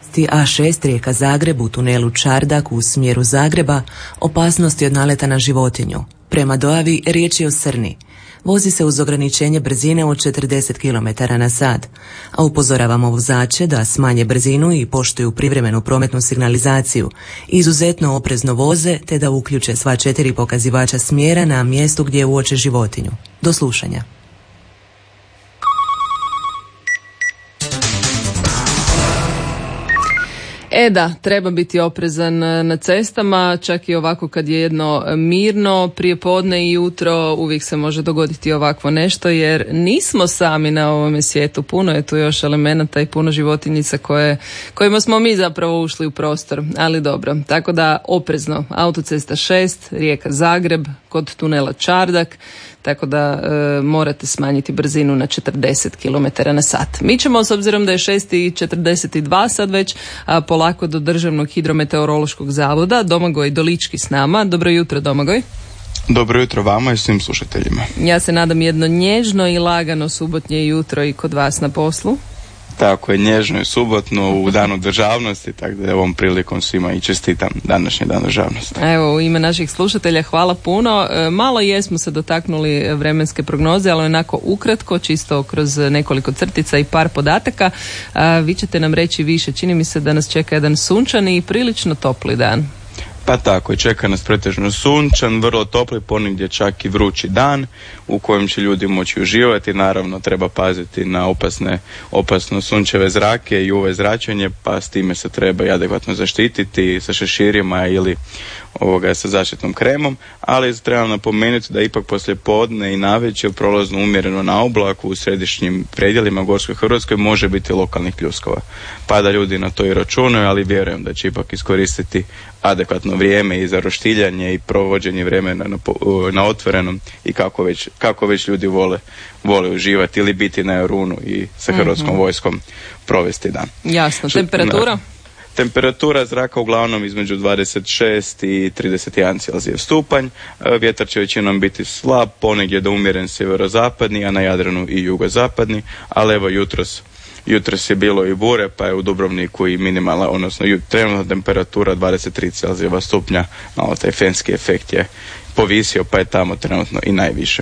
A6 Rijeka Zagreb u tunelu Čardak u smjeru Zagreba opasnosti od naleta na životinju. Prema dojavi riječ je o srni. Vozi se uz ograničenje brzine od 40 km/h, a upozoravamo vozače da smanje brzinu i poštuju privremenu prometnu signalizaciju, izuzetno oprezno voze te da uključe sva 4 pokazivača smjera na mjestu gdje uoče životinju. Do slušanja. Da, treba biti oprezan na cestama, čak i ovako kad je jedno mirno, prije podne i jutro uvijek se može dogoditi ovakvo nešto, jer nismo sami na ovome svijetu, puno je tu još elemenata i puno životinjica kojima smo mi zapravo ušli u prostor, ali dobro, tako da oprezno, autocesta 6, Rijeka Zagreb, kod tunela Čardak, tako da morate smanjiti brzinu na 40 km/h. Mi ćemo, s obzirom da je 6:42 sad već, polako do Državnog hidrometeorološkog zavoda. Domagoj Dolički s nama. Dobro jutro, Domagoj. Dobro jutro vama i svim slušateljima. Ja se nadam jedno nježno i lagano subotnje jutro i kod vas na poslu. Tako je, nježno i subotno u danu državnosti, tako da ovom prilikom svima i čestitam današnji dan državnosti. Evo, u ime naših slušatelja hvala puno. Malo jesmo se dotaknuli vremenske prognoze, ali onako ukratko, čisto kroz nekoliko crtica i par podataka. Vi ćete nam reći više. Čini mi se da nas čeka jedan sunčani i prilično topli dan. Pa tako, čeka nas pretežno sunčan, vrlo topli, ponegdje čak i vrući dan u kojem će ljudi moći uživati. Naravno, treba paziti na opasno sunčeve zrake i UV zračenje, pa s time se treba i adekvatno zaštititi sa šeširima ili sa zaštitnom kremom, ali treba napomenuti da ipak poslije podne i navečer prolazno umjereno na oblaku u središnjim predjelima Gorskoj Hrvatskoj može biti lokalnih pljuskova. Pa da ljudi na to i računaju, ali vjerujem da će ipak iskoristiti adekvatno vrijeme i za roštiljanje i provođenje vremena na otvorenom i kako već ljudi vole uživati ili biti na Jarunu i sa Hrvatskom vojskom provesti dan. Jasno, temperatura? Temperatura zraka uglavnom između 26 i 31 Celzijev stupanj. Vjetar će većinom biti slab, ponegdje da umjeren sjeverozapadni, a na Jadranu i jugozapadni, ali evo jutros je bilo i bure, pa je u Dubrovniku i minimalna, odnosno trenutna temperatura 23 Celzijeva stupnja, malo taj fenski efekt je povisio, pa je tamo trenutno i najviše.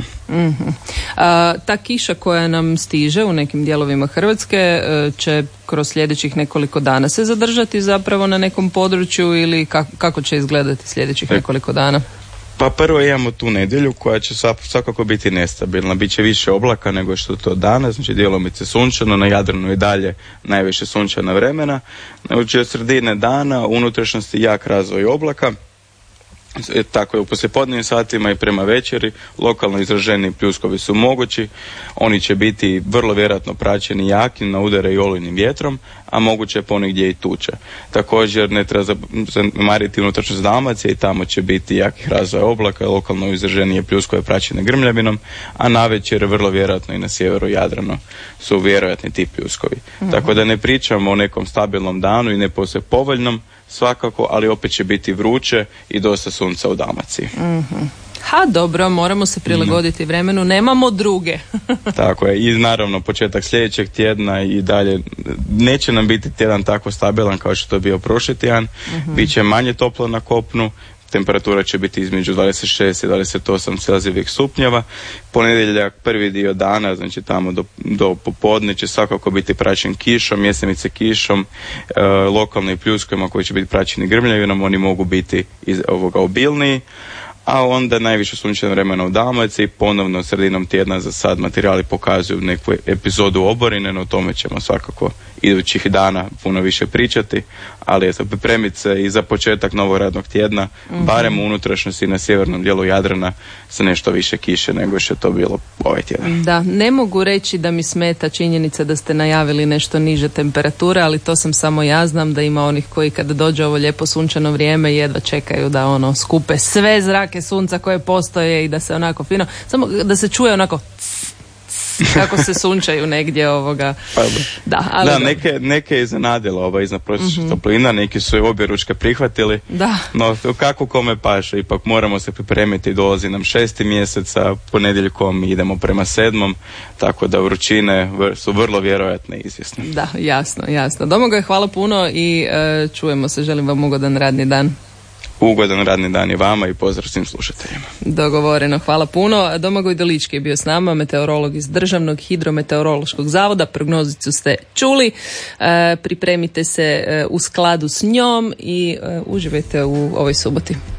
Ta kiša koja nam stiže u nekim dijelovima Hrvatske će kroz sljedećih nekoliko dana se zadržati zapravo na nekom području ili kako će izgledati sljedećih nekoliko dana? Pa prvo imamo tu nedjelju koja će svakako biti nestabilna. Biće više oblaka nego što to danas, znači djelomice sunčano, na Jadranu i dalje najviše sunčana vremena. Znači od sredine dana u unutrašnjosti jak razvoj oblaka. Tako je u poslijepodnevnim satima i prema večeri lokalno izraženi pljuskovi su mogući. Oni će biti vrlo vjerojatno praćeni jakim na udare i olujnim vjetrom, a moguće ponegdje i tuče. Također ne treba zanemariti unutrašnjost Dalmacije i tamo će biti jakih razvoja oblaka, lokalno izraženije pljuskove praćene grmljavinom, a navečer vrlo vjerojatno i na sjeveru Jadrana su vjerojatni ti pljuskovi. Tako da ne pričamo o nekom stabilnom danu i ne posve povoljnom svakako, ali opet će biti vruće i dosta sunca u Dalmaciji. Dobro, moramo se prilagoditi vremenu, nemamo druge. Tako je, i naravno početak sljedećeg tjedna i dalje neće nam biti tjedan tako stabilan kao što je bio prošli tjedan, bit će manje toplo na kopnu, temperatura će biti između 26 i 28 Celzijevih stupnjeva. Ponedjeljak, prvi dio dana, znači tamo do popodne će svakako biti praćen kišom, mjesemice kišom, lokalnim pljuskovima koji će biti praćeni grmljavinom, oni mogu biti obilniji. A onda najviše sunčano vremena u Dalmaciji, ponovno sredinom tjedna za sad materijali pokazuju neku epizodu oborine, no o tome ćemo svakako idućih dana puno više pričati, ali eto, pripremiti se i za početak novog radnog tjedna, barem u unutrašnjosti na sjevernom dijelu Jadrana sa nešto više kiše nego što je to bilo ovaj tjedan. Da, ne mogu reći da mi smeta činjenica da ste najavili nešto niže temperature, ali to sam samo ja, znam da ima onih koji kada dođe ovo lijepo sunčano vrijeme jedva čekaju da skupe sve zrake sunca koje postoje i da se onako fino, samo da se čuje onako kako se sunčaju negdje Pa, da, ali da, neke je iznenadilo iznad prosječna toplina, neki su je obje ručke prihvatili, da. No kako kome paše, ipak moramo se pripremiti, dolazi nam 6. mjesec, a ponedjeljkom idemo prema 7. tako da vrućine su vrlo vjerojatne i izvjesne. Da, jasno. Domagoj, hvala puno i čujemo se, želim vam ugodan radni dan. Ugodan radni dan i vama i pozdrav svim slušateljima. Dogovoreno, hvala puno. Domagoj Dolički je bio s nama, meteorolog iz Državnog hidrometeorološkog zavoda. Prognozicu ste čuli. Pripremite se u skladu s njom i uživajte u ovoj suboti.